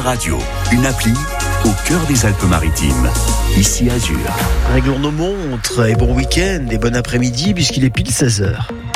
Radio, une appli au cœur des Alpes-Maritimes, ici Azur. Réglons nos montres et bon week-end et bon après-midi puisqu'il est pile 16h.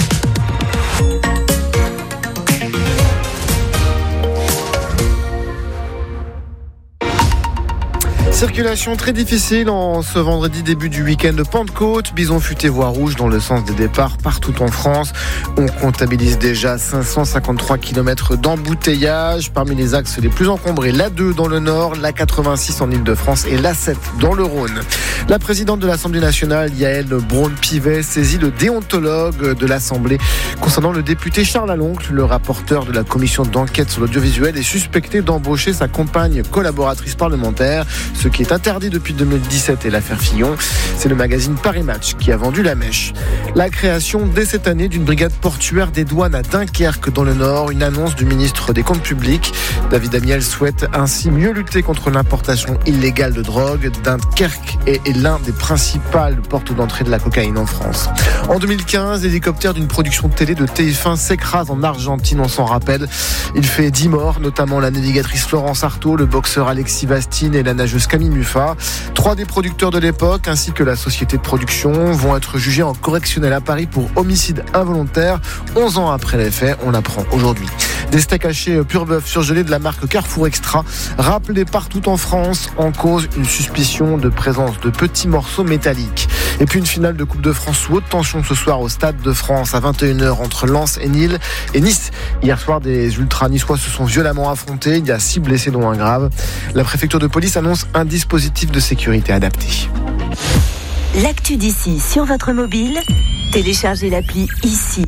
Circulation très difficile en ce vendredi début du week-end de Pentecôte. Bison futé voie rouge dans le sens des départs partout en France. On comptabilise déjà 553 km d'embouteillage. Parmi les axes les plus encombrés, l'A2 dans le nord, l'A86 en Ile-de-France et l'A7 dans le Rhône. La présidente de l'Assemblée nationale, Yaël Braun-Pivet, saisit le déontologue de l'Assemblée concernant le député Charles Aloncle. Le rapporteur de la commission d'enquête sur l'audiovisuel est suspecté d'embaucher sa compagne collaboratrice parlementaire, ce qui est interdit depuis 2017 et l'affaire Fillon. C'est le magazine Paris Match qui a vendu la mèche. La création dès cette année d'une brigade portuaire des douanes à Dunkerque dans le Nord, une annonce du ministre des Comptes publics. David Amiel souhaite ainsi mieux lutter contre l'importation illégale de drogue. Dunkerque est l'un des principales portes d'entrée de la cocaïne en France. En 2015, l'hélicoptère d'une production télé de TF1 s'écrase en Argentine, on s'en rappelle. Il fait 10 morts, notamment la navigatrice Florence Artaud, le boxeur Alexis Bastine et la nageuse Camille Muffat. 3 des producteurs de l'époque ainsi que la société de production vont être jugés en correctionnel à Paris pour homicide involontaire. 11 ans après les faits, on l'apprend aujourd'hui. Des steaks hachés pur bœuf surgelés de la marque Carrefour Extra, rappelés partout en France, en cause une suspicion de présence de petits morceaux métalliques. Et puis une finale de Coupe de France sous haute tension ce soir au Stade de France à 21h entre Lens et Nice. Hier soir, des ultras niçois se sont violemment affrontés. Il y a 6 blessés dont un grave. La préfecture de police annonce un dispositif de sécurité adapté. L'actu d'ici sur votre mobile, téléchargez l'appli ici.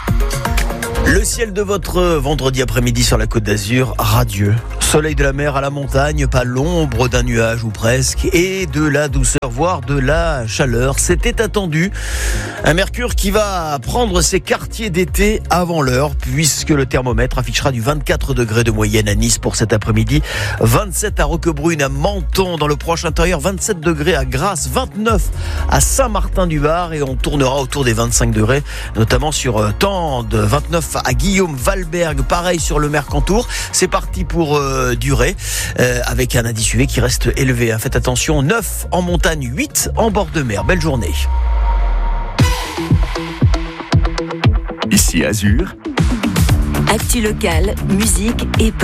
Le ciel de votre vendredi après-midi sur la Côte d'Azur, radieux. Soleil de la mer à la montagne, pas l'ombre d'un nuage ou presque, et de la douceur, voire de la chaleur. C'était attendu. Un mercure qui va prendre ses quartiers d'été avant l'heure, puisque le thermomètre affichera du 24 degrés de moyenne à Nice pour cet après-midi, 27 à Roquebrune, à Menton, dans le proche intérieur, 27 degrés à Grasse, 29 à Saint-Martin-du-Var, et on tournera autour des 25 degrés, notamment sur Tende, 29 à Guillaume, Valberg, pareil sur le Mercantour. C'est parti pour durer, avec un indice UV qui reste élevé. Faites attention, 9 en montagne, 8 en bord de mer. Belle journée. Ici Azur. Actu locale, musique et